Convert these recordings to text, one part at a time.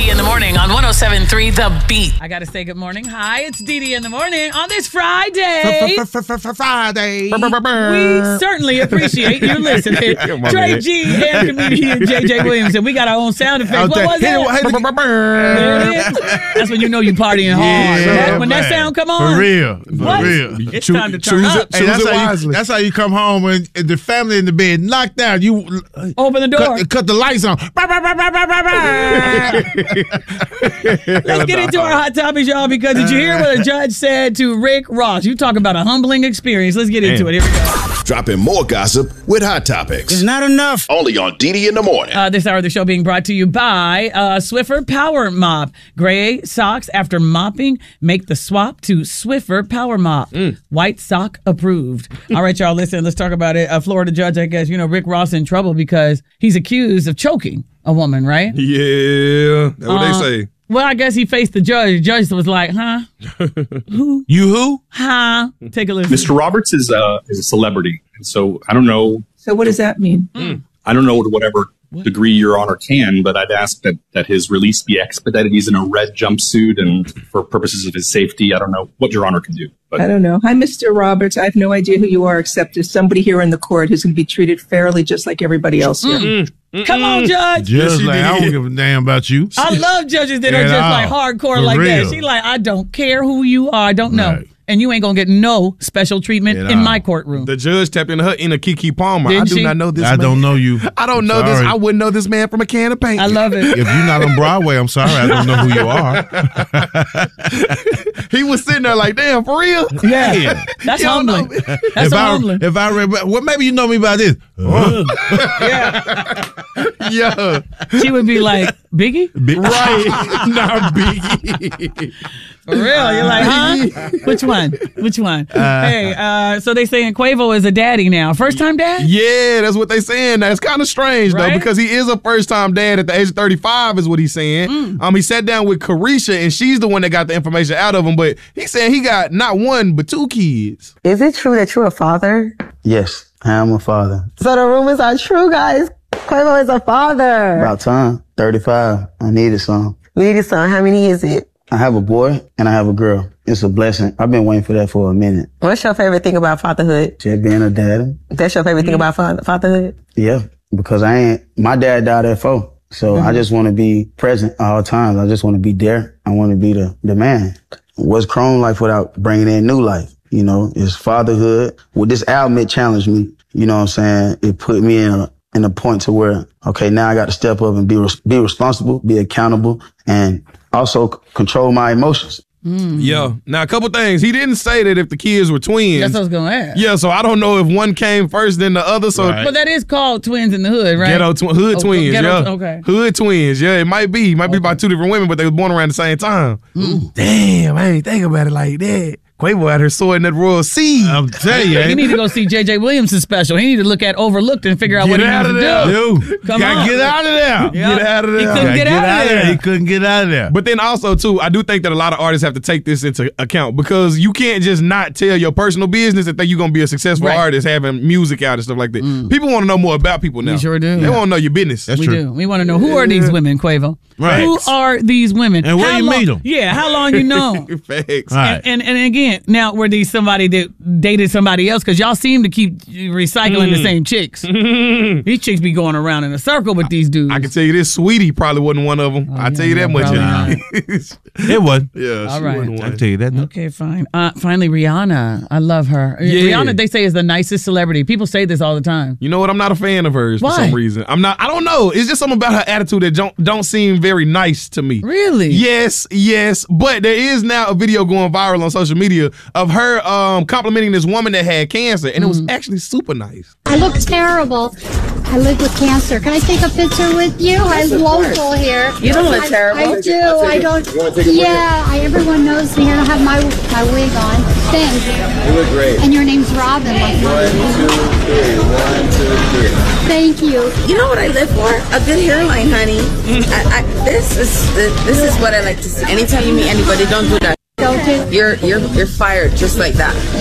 Dee in the morning on 107.3 The Beat. I got to say good morning. Hi, it's Dee in the morning on this Friday. Friday. We certainly appreciate you listening. Trey G and comedian JJ Williams, and we got our own sound effects. What was that? There it is. That's when you know you're partying hard. Yeah, when that sound come on. For real. What? It's time to turn up. Hey, that's how you come home when the family in the bed knocked out. You open the door. Cut the lights on. Let's get into our hot topics, y'all, because did you hear what a judge said to Rick Ross? You talk about a humbling experience. Let's get into it. Here we go. Dropping more gossip with Hot Topics. It's not enough. Only on Dee in the morning. This hour of the show being brought to you by Swiffer Power Mop. Gray socks after mopping make the swap to Swiffer Power Mop. White sock approved. All right, y'all, listen. Let's talk about it. A Florida judge, I guess, Rick Ross in trouble because he's accused of choking a woman, right? Yeah, that's what they say. Well, I guess he faced the judge. The judge was like, huh? Who? You who? Huh? Take a listen. Mr. Roberts is a celebrity. And so I don't know. So what does that mean? I don't know to whatever degree Your Honor can, but I'd ask that his release be expedited. He's in a red jumpsuit, and for purposes of his safety, I don't know what Your Honor can do. But I don't know. Hi, Mr. Roberts. I have no idea who you are, except as somebody here in the court who's going to be treated fairly just like everybody else here. Come on, Judge. Just like, I don't give a damn about you. I love judges that are just like hardcore like that. She like, I don't care who you are. I don't know. Right. And you ain't going to get no special treatment in my courtroom. The judge tapped into her inner Kiki Palmer. Didn't I do she? not know this I man. don't know you. I don't know this. I wouldn't know this man from a can of paint. I love it. If you're not on Broadway, I'm sorry. I don't know who you are. He was sitting there like, damn, for real? Yeah. That's humbling. That's humbling. If I read, well, maybe you know me by this. Yeah. She would be like, Biggie? Right. Not Biggie. For real? You're like, huh? Which one? Hey, so they saying Quavo is a daddy now. First time dad? Yeah, that's what they saying. That's kind of strange, Right? though, because he is a first-time dad at the age of 35 is what he's saying. He sat down with Carisha, and she's the one that got the information out of him, but he's saying he got not one, but two kids. Is it true that you're a father? Yes, I am a father. So the rumors are true, guys. Quavo is a father. About time. 35. I needed some. We need a son. How many is it? I have a boy and I have a girl. It's a blessing. I've been waiting for that for a minute. What's your favorite thing about fatherhood? Just being a daddy. That's your favorite thing about fatherhood? Yeah, because my dad died at 4. So I just want to be present all times. I just want to be there. I want to be the man. What's Chrome life without bringing in new life? It's fatherhood. With this album, it challenged me. You know what I'm saying? It put me in a point to where, okay, now I got to step up and be responsible, be accountable, and also control my emotions. Yeah. Now, a couple things. He didn't say that if the kids were twins. That's what I was going to ask. Yeah, so I don't know if one came first than the other. So, But that is called twins in the hood, right? Hood twins, ghetto, yeah. Okay. Hood twins, yeah. It might be. It might be by two different women, but they were born around the same time. Damn, I ain't think about it like that. Quavo out here sorting that royal seed. I'm telling you. You need to go see JJ Williams' special. He need to look at Overlooked and figure out what he needs to do. Dude, Come on. get out of there. Yeah. Get out of there. He couldn't get out of there. He couldn't get out of there. But then also, too, I do think that a lot of artists have to take this into account because you can't just not tell your personal business and think you're going to be a successful artist having music out and stuff like that. People want to know more about people now. We sure do. They want to know your business. That's We true. do. We want to know, who are these women, Quavo? Right. Who are these women? And where How you long- meet them? Yeah, how long you know? Facts. All right. And again, now were these somebody that dated somebody else? Because y'all seem to keep recycling the same chicks. These chicks be going around in a circle with these dudes. I can tell you this, Sweetie probably wasn't one of them. I tell you that much. It wasn't. Yeah, All she right. wasn't I one. can tell you that. No. Okay, fine. Finally, Rihanna. I love her. Yeah. Rihanna, they say, is the nicest celebrity. People say this all the time. You know what? I'm not a fan of hers for Why? some reason. I don't know. It's just something about her attitude that don't seem very nice to me. Really? Yes. But there is now a video going viral on social media of her complimenting this woman that had cancer, and it was actually super nice. I look terrible. I live with cancer. Can I take a picture with you? I'm local here. You don't look terrible. I do. I don't. Yeah, everyone knows me. I don't have my wig on. Thanks. You look great. And your name's Robin. Like 1, 2, 3. 1, 2, 3. Thank you. You know what I live for? A good hairline, honey. This is what I like to see. Anytime you meet anybody, don't do that. Don't do. You're fired just like that.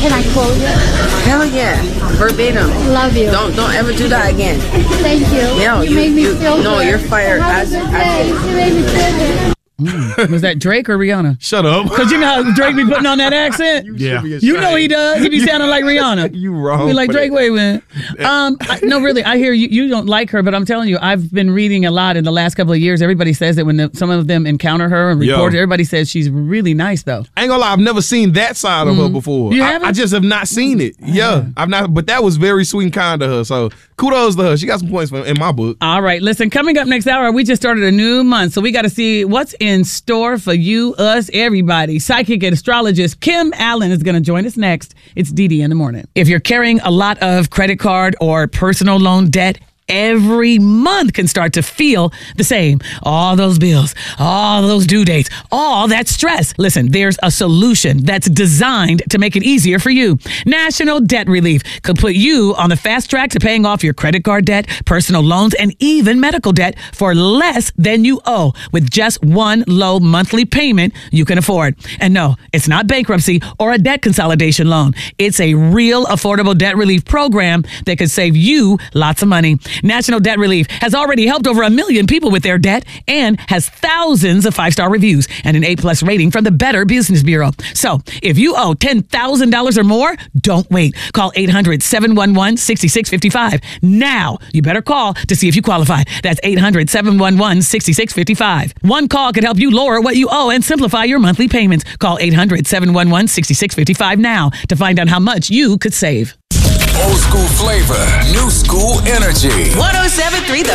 Can I quote it? Hell yeah, verbatim. Love you. Don't ever do that again. Thank you. No, you made me feel good. No, you're fired. Have a good day. You made me feel good. Was that Drake or Rihanna? Shut up. Because you know how Drake be putting on that accent? Yeah. You know he does. He be sounding like Rihanna. You wrong. Be like, for Drake, that. wait a minute. No, really, I hear you. You don't like her, but I'm telling you, I've been reading a lot in the last couple of years. Everybody says that when some of them encounter her and report it, everybody says she's really nice, though. I ain't gonna lie, I've never seen that side of her before. You haven't? I just have not seen it. Yeah, I've not. But that was very sweet and kind of her. So kudos to her. She got some points in my book. All right, listen, coming up next hour, we just started a new month, so we got to see what's in store for you, us, everybody. Psychic and astrologist Kim Allen is going to join us next. It's DD in the morning. If you're carrying a lot of credit card or personal loan debt, every month can start to feel the same. All those bills, all those due dates, all that stress. Listen, there's a solution that's designed to make it easier for you. National Debt Relief could put you on the fast track to paying off your credit card debt, personal loans, and even medical debt for less than you owe with just one low monthly payment you can afford. And no, it's not bankruptcy or a debt consolidation loan. It's a real affordable debt relief program that could save you lots of money. National Debt Relief has already helped over 1 million people with their debt and has thousands of 5-star reviews and an A+ rating from the Better Business Bureau. So if you owe $10,000 or more, don't wait. Call 800-711-6655. Now, you better call to see if you qualify. That's 800-711-6655. One call could help you lower what you owe and simplify your monthly payments. Call 800-711-6655 now to find out how much you could save. Old school flavor, new school energy. 107.3 The